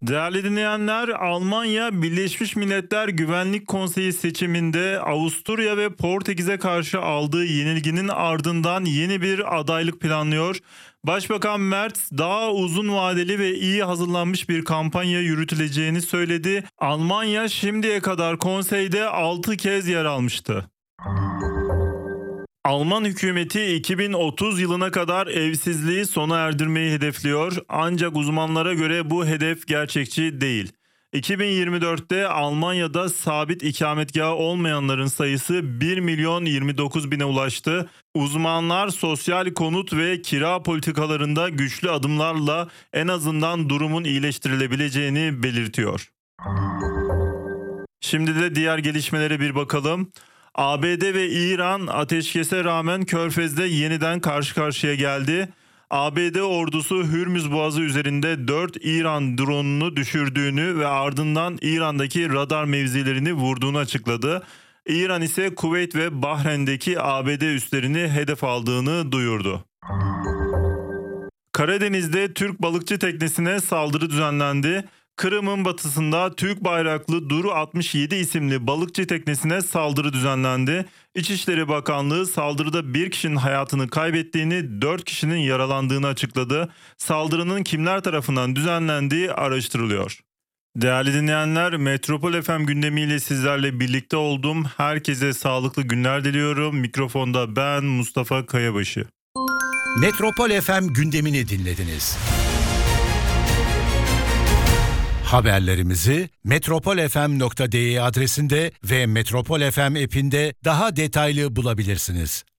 Değerli dinleyenler, Almanya Birleşmiş Milletler Güvenlik Konseyi seçiminde Avusturya ve Portekiz'e karşı aldığı yenilginin ardından yeni bir adaylık planlıyor. Başbakan Merz daha uzun vadeli ve iyi hazırlanmış bir kampanya yürütüleceğini söyledi. Almanya şimdiye kadar konseyde 6 kez yer almıştı. Alman hükümeti 2030 yılına kadar evsizliği sona erdirmeyi hedefliyor, ancak uzmanlara göre bu hedef gerçekçi değil. 2024'te Almanya'da sabit ikametgahı olmayanların sayısı 1 milyon 29 bine ulaştı. Uzmanlar sosyal konut ve kira politikalarında güçlü adımlarla en azından durumun iyileştirilebileceğini belirtiyor. Şimdi de diğer gelişmelere bir bakalım. ABD ve İran ateşkese rağmen Körfez'de yeniden karşı karşıya geldi. ABD ordusu Hürmüz Boğazı üzerinde 4 İran drone'unu düşürdüğünü ve ardından İran'daki radar mevzilerini vurduğunu açıkladı. İran ise Kuveyt ve Bahreyn'deki ABD üslerini hedef aldığını duyurdu. Karadeniz'de Türk balıkçı teknesine saldırı düzenlendi. Kırım'ın batısında Türk bayraklı Duru 67 isimli balıkçı teknesine saldırı düzenlendi. İçişleri Bakanlığı saldırıda bir kişinin hayatını kaybettiğini, 4 kişinin yaralandığını açıkladı. Saldırının kimler tarafından düzenlendiği araştırılıyor. Değerli dinleyenler, Metropol FM gündemiyle sizlerle birlikte oldum. Herkese sağlıklı günler diliyorum. Mikrofonda ben Mustafa Kayabaşı. Metropol FM gündemini dinlediniz. Haberlerimizi metropolfm.de adresinde ve Metropol FM app'inde daha detaylı bulabilirsiniz.